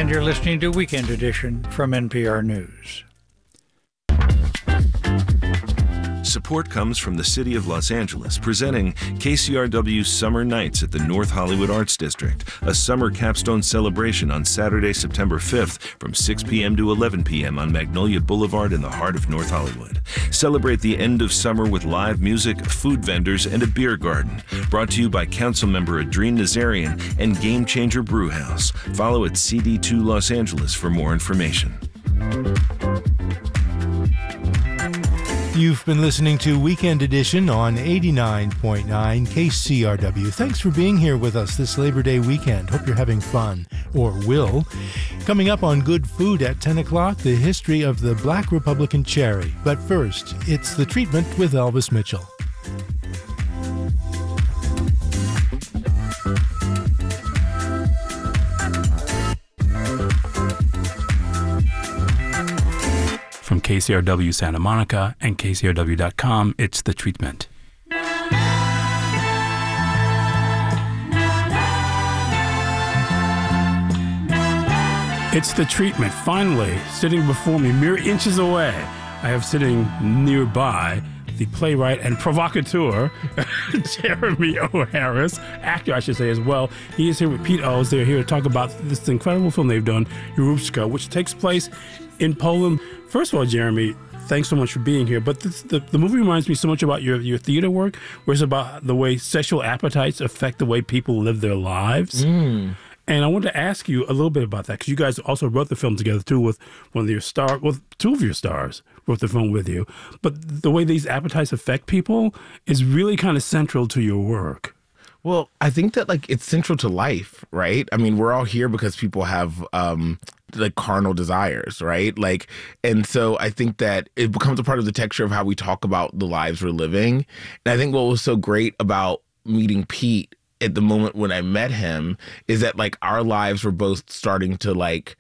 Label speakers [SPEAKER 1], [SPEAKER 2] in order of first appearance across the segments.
[SPEAKER 1] and you're listening to Weekend Edition from NPR News.
[SPEAKER 2] Support comes from the City of Los Angeles, presenting KCRW's Summer Nights at the North Hollywood Arts District, a summer capstone celebration on Saturday, September 5th from 6 p.m. to 11 p.m. on Magnolia Boulevard in the heart of North Hollywood. Celebrate the end of summer with live music, food vendors, and a beer garden. Brought to you by Councilmember Adrien Nazarian and Game Changer Brewhouse. Follow at CD2 Los Angeles for more information.
[SPEAKER 3] You've been listening to Weekend Edition on 89.9 KCRW. Thanks for being here with us this Labor Day weekend. Hope you're having fun, or will. Coming up on Good Food at 10 o'clock, the history of the Black Republican cherry. But first, it's The Treatment with Elvis Mitchell.
[SPEAKER 4] From KCRW Santa Monica and KCRW.com, it's The Treatment. It's The Treatment, finally, sitting before me, mere inches away. I have sitting nearby the playwright and provocateur, Jeremy O. Harris, actor, I should say, as well. He is here with Pete O's. They're here to talk about this incredible film they've done, Józefska, which takes place in Poland. First of all, Jeremy, thanks so much for being here. But the movie reminds me so much about your theater work, where it's about the way sexual appetites affect the way people live their lives. And I wanted to ask you a little bit about that, because you guys also wrote the film together, too, with two of your stars wrote the film with you. But the way these appetites affect people is really kind of central to your work.
[SPEAKER 5] Well, I think that, it's central to life, right? I mean, we're all here because people have, carnal desires, right? And so I think that it becomes a part of the texture of how we talk about the lives we're living. And I think what was so great about meeting Pete at the moment when I met him is that, our lives were both starting to,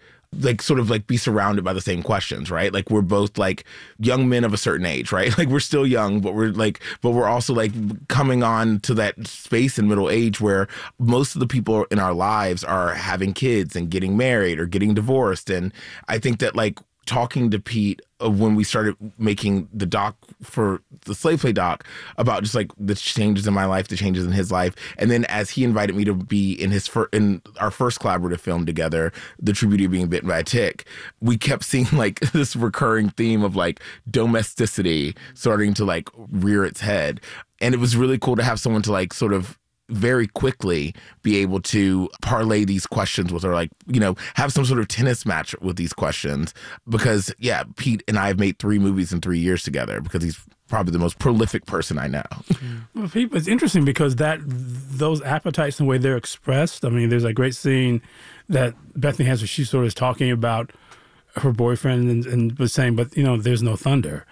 [SPEAKER 5] be surrounded by the same questions, right? We're both young men of a certain age, right? We're still young, but we're also coming on to that space in middle age where most of the people in our lives are having kids and getting married or getting divorced. And I think that talking to Pete when we started making the doc for the Slave Play doc about just the changes in my life, the changes in his life. And then as he invited me to be in in our first collaborative film together, The True Beauty of Being Bitten by a Tick, we kept seeing this recurring theme of domesticity starting to rear its head. And it was really cool to have someone to sort of very quickly be able to parlay these questions with, or have some sort of tennis match with these questions. Because, yeah, Pete and I have made 3 movies in 3 years together because he's probably the most prolific person I know.
[SPEAKER 4] Well, Pete, it's interesting because those appetites and the way they're expressed, I mean, there's a great scene that Bethany has where she sort of is talking about her boyfriend and was saying, but, there's no thunder.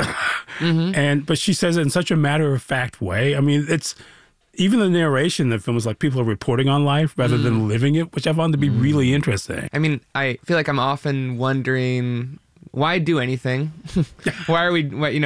[SPEAKER 4] But she says it in such a matter-of-fact way. I mean, it's... Even the narration in the film is people are reporting on life rather than living it, which I found to be really interesting.
[SPEAKER 6] I mean, I feel like I'm often wondering, why do anything? Why are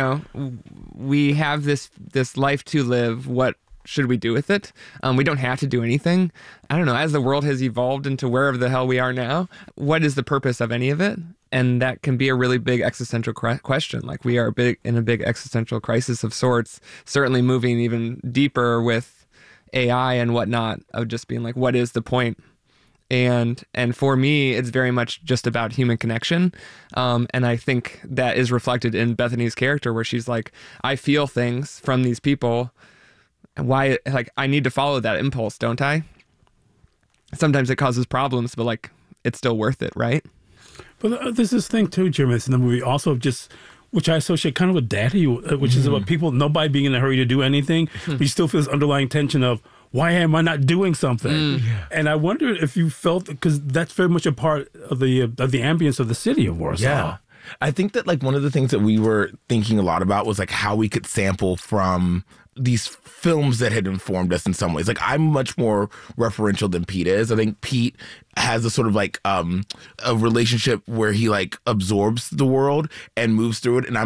[SPEAKER 6] we have this life to live. What should we do with it? We don't have to do anything. I don't know. As the world has evolved into wherever the hell we are now, what is the purpose of any of it? And that can be a really big existential question. We are in a big existential crisis of sorts, certainly moving even deeper with AI and whatnot, of just being what is the point? And for me, it's very much just about human connection. And I think that is reflected in Bethany's character, where she's I feel things from these people. Why, I need to follow that impulse, don't I? Sometimes it causes problems, but it's still worth it, right?
[SPEAKER 4] But there's this thing too, Jeremy, in the movie also which I associate kind of with Daddy, which is about nobody being in a hurry to do anything, but you still feel this underlying tension of, why am I not doing something? And I wonder if you felt, because that's very much a part of the ambience of the city of Warsaw.
[SPEAKER 5] Yeah. I think that one of the things that we were thinking a lot about was how we could sample from these films that had informed us in some ways. I'm much more referential than Pete is. I think Pete has a sort of a relationship where he absorbs the world and moves through it. And I'm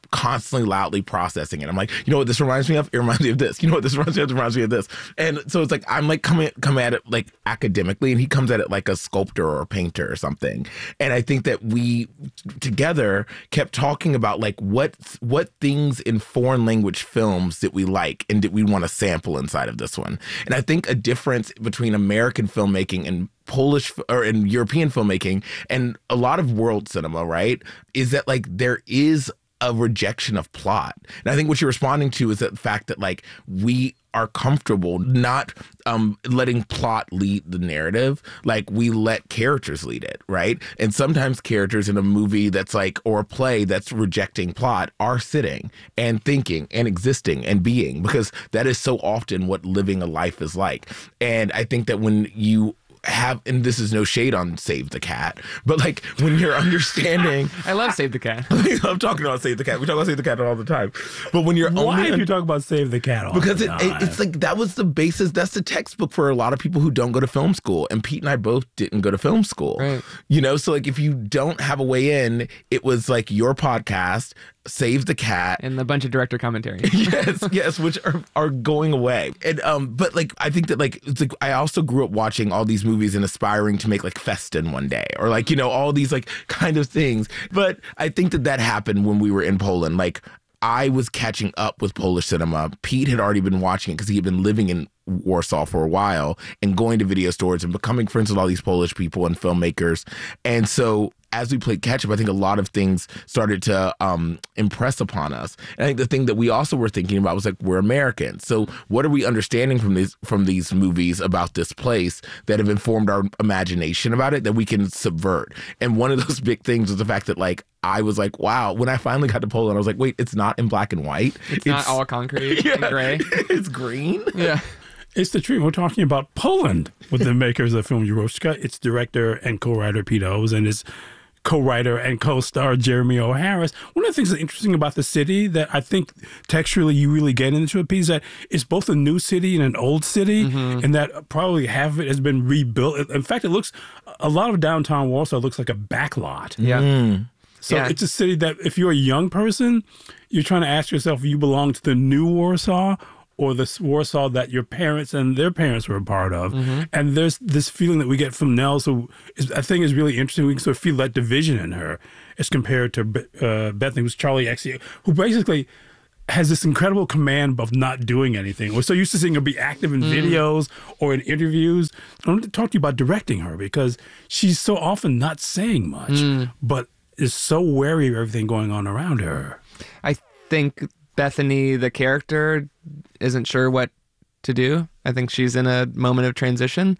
[SPEAKER 5] constantly loudly processing it. I'm like, you know what this reminds me of? It reminds me of this. You know what this reminds me of? It reminds me of this. And so it's like I'm like come at it like academically, and he comes at it like a sculptor or a painter or something. And I think that we together kept talking about like what things in foreign language films that we like and that we want to sample inside of this one. And I think a difference between American filmmaking and Polish or in European filmmaking and a lot of world cinema, right, is that like there is a rejection of plot. And I think what you're responding to is the fact that like we are comfortable not letting plot lead the narrative. Like we let characters lead it, right? And sometimes characters in a movie that's like, or a play that's rejecting plot are sitting and thinking and existing and being, because that is so often what living a life is like. And I think that when you have, and this is no shade on Save the Cat, but like when you're understanding,
[SPEAKER 6] I love Save the Cat.
[SPEAKER 5] I'm talking about Save the Cat. We talk about Save the Cat all the time. But when you're
[SPEAKER 4] why do you talk about Save the Cat all
[SPEAKER 5] because
[SPEAKER 4] the time?
[SPEAKER 5] It's like that was the basis. That's the textbook for a lot of people who don't go to film school. And Pete and I both didn't go to film school.
[SPEAKER 6] Right.
[SPEAKER 5] You know, so like if you don't have a way in, it was like your podcast, Save the Cat,
[SPEAKER 6] and a bunch of director commentary.
[SPEAKER 5] yes, which are going away. And but like I think that like it's like I also grew up watching all these movies and aspiring to make like Festin one day, or like, you know, all these like kind of things. But I think that happened when we were in Poland. Like I was catching up with Polish cinema. Pete had already been watching it because he had been living in Warsaw for a while and going to video stores and becoming friends with all these Polish people and filmmakers. And so as we played catch up, I think a lot of things started to impress upon us. And I think the thing that we also were thinking about was like, we're Americans. So what are we understanding from these movies about this place that have informed our imagination about it that we can subvert? And one of those big things was the fact that like, I was like, wow, when I finally got to Poland, I was like, wait, it's not in black and white.
[SPEAKER 6] It's not all concrete and gray.
[SPEAKER 5] It's green.
[SPEAKER 6] Yeah.
[SPEAKER 4] It's the truth. We're talking about Poland with the makers of the film Juroszka, its director and co-writer Pete Owes, and its co-writer and co-star Jeremy O. Harris. One of the things that's interesting about the city that I think texturally you really get into it, Pete, is that it's both a new city and an old city, and that probably half of it has been rebuilt. In fact, it looks, a lot of downtown Warsaw looks like a backlot.
[SPEAKER 6] Yeah.
[SPEAKER 4] So it's a city that if you're a young person, you're trying to ask yourself if you belong to the new Warsaw or the Warsaw that your parents and their parents were a part of. And there's this feeling that we get from Nels, who I think is really interesting. We can sort of feel that division in her as compared to Bethany, who's Charlie XCX, who basically has this incredible command of not doing anything. We're so used to seeing her be active in videos or in interviews. I want to talk to you about directing her, because she's so often not saying much, but is so wary of everything going on around her.
[SPEAKER 6] I think Bethany, the character, isn't sure what to do. I think she's in a moment of transition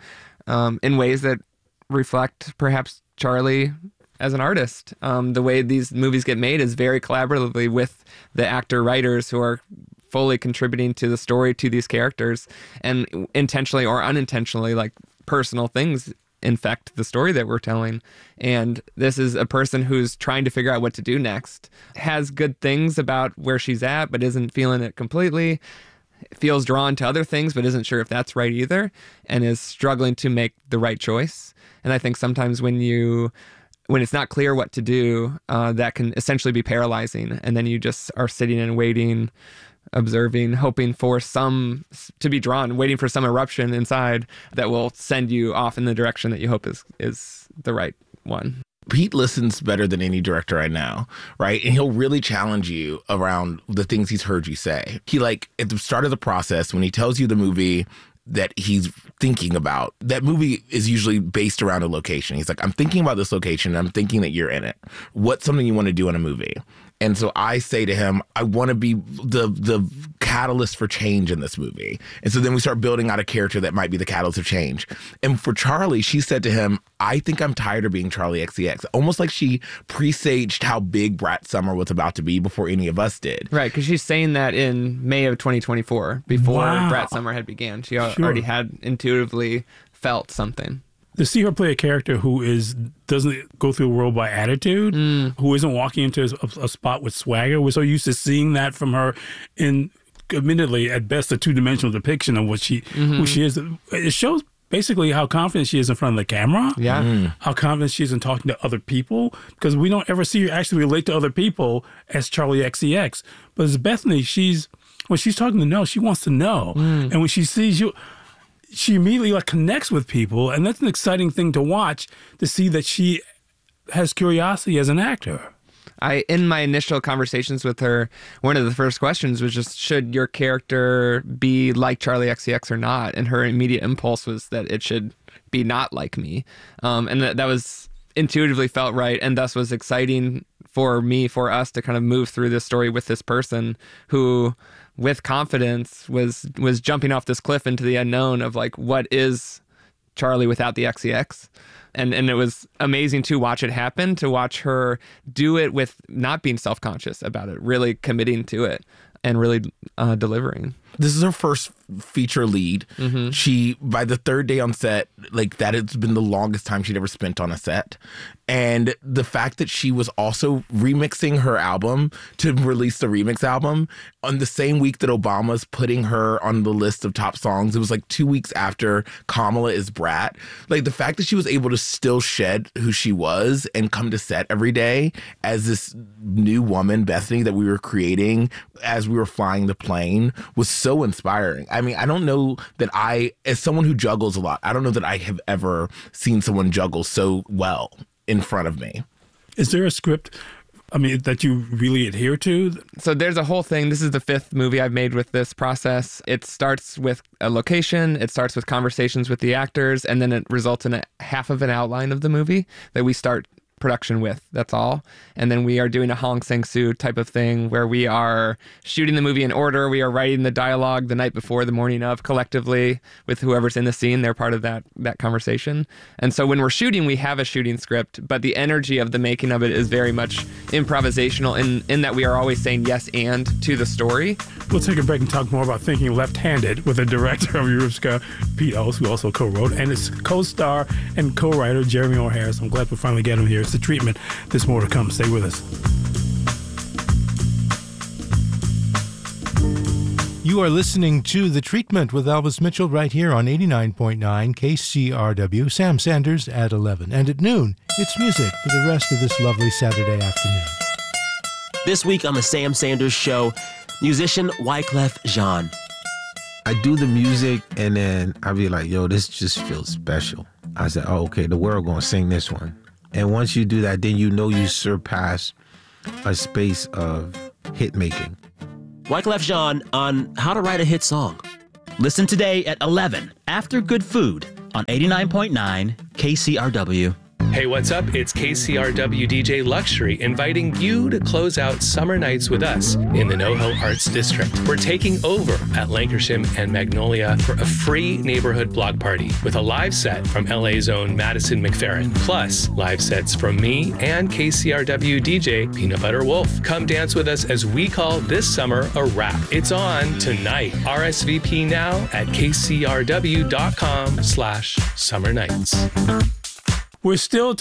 [SPEAKER 6] in ways that reflect perhaps Charlie as an artist. The way these movies get made is very collaboratively with the actor-writers who are fully contributing to the story, to these characters, and intentionally or unintentionally, like personal things infect the story that we're telling. And this is a person who's trying to figure out what to do next, has good things about where she's at, but isn't feeling it completely, feels drawn to other things, but isn't sure if that's right either, and is struggling to make the right choice. And I think sometimes when it's not clear what to do, that can essentially be paralyzing. And then you just are sitting and waiting, observing, hoping for some to be drawn, waiting for some eruption inside that will send you off in the direction that you hope is the right one.
[SPEAKER 5] Pete listens better than any director I know, right? And he'll really challenge you around the things he's heard you say. He, like, at the start of the process, when he tells you the movie that he's thinking about, that movie is usually based around a location. He's like, I'm thinking about this location, and I'm thinking that you're in it. What's something you want to do in a movie? And so I say to him, I want to be the catalyst for change in this movie. And so then we start building out a character that might be the catalyst of change. And for Charlie, she said to him, I think I'm tired of being Charlie XCX. Almost like she presaged how big Brat Summer was about to be before any of us did.
[SPEAKER 6] Right, because she's saying that in May of 2024, before Brat Summer had began. She already had intuitively felt something.
[SPEAKER 4] To see her play a character who doesn't go through the world by attitude, who isn't walking into a spot with swagger. We're so used to seeing that from her in, admittedly, at best, a two-dimensional depiction of what who she is. It shows basically how confident she is in front of the camera.
[SPEAKER 6] Yeah.
[SPEAKER 4] How confident she is in talking to other people, because we don't ever see her actually relate to other people as Charlie XCX. But as Bethany, when she's talking to Nell, she wants to know. And when she sees you, she immediately like connects with people. And that's an exciting thing to watch, to see that she has curiosity as an actor.
[SPEAKER 6] In my initial conversations with her, one of the first questions was just, should your character be like Charlie XCX or not? And her immediate impulse was that it should be not like me. And that was intuitively felt right, and thus was exciting for us to kind of move through this story with this person who, with confidence, was jumping off this cliff into the unknown of like, what is Charlie without the XCX? And it was amazing to watch it happen, to watch her do it with not being self-conscious about it, really committing to it and really delivering.
[SPEAKER 5] This is her first feature lead. She, by the third day on set, like that has been the longest time she'd ever spent on a set. And the fact that she was also remixing her album to release the remix album on the same week that Obama's putting her on the list of top songs. It was like 2 weeks after Kamala is Brat. Like the fact that she was able to still shed who she was and come to set every day as this new woman, Bethany, that we were creating as we were flying the plane was so inspiring. I mean, I don't know that as someone who juggles a lot, I don't know that I have ever seen someone juggle so well in front of me.
[SPEAKER 4] Is there a script, that you really adhere to?
[SPEAKER 6] So there's a whole thing. This is the 5th movie I've made with this process. It starts with a location, it starts with conversations with the actors, and then it results in a half of an outline of the movie that we start production with. That's all. And then we are doing a Hong Sang-soo type of thing where we are shooting the movie in order. We are writing the dialogue the night before, the morning of, collectively with whoever's in the scene. They're part of that conversation. And so when we're shooting, we have a shooting script, but the energy of the making of it is very much improvisational in that we are always saying yes and to the story.
[SPEAKER 4] We'll take a break and talk more about Thinking Left-Handed with the director of Yourupska, Pete Ellis, who also co-wrote, and his co-star and co-writer, Jeremy O. Harris. I'm glad we finally get him here. It's The Treatment. There's more to come. Stay with us.
[SPEAKER 3] You are listening to The Treatment with Elvis Mitchell right here on 89.9 KCRW. Sam Sanders at 11. And at noon, it's music for the rest of this lovely Saturday afternoon.
[SPEAKER 7] This week on the Sam Sanders Show, musician Wyclef Jean.
[SPEAKER 8] I do the music and then I'll be like, yo, this just feels special. I said, oh, okay, the world gonna sing this one. And once you do that, then you know you surpass a space of hit making.
[SPEAKER 7] Wyclef Jean on how to write a hit song. Listen today at 11 after Good Food on 89.9 KCRW.
[SPEAKER 9] Hey, what's up? It's KCRW DJ Luxury inviting you to close out summer nights with us in the NoHo Arts District. We're taking over at Lankershim and Magnolia for a free neighborhood block party with a live set from LA's own Madison McFerrin, plus live sets from me and KCRW DJ Peanut Butter Wolf. Come dance with us as we call this summer a wrap. It's on tonight. RSVP now at kcrw.com/summer nights.
[SPEAKER 4] We're still